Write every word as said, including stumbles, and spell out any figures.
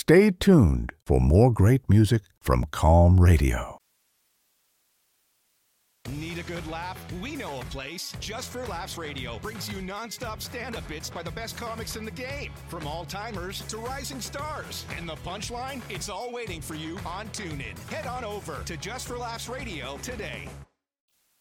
Stay tuned for more great music from Calm Radio. Need a good laugh? We know a place. Just for Laughs Radio brings you non-stop stand-up bits by the best comics in the game. From all-timers to rising stars. And the punchline? It's all waiting for you on TuneIn. Head on over to Just for Laughs Radio today.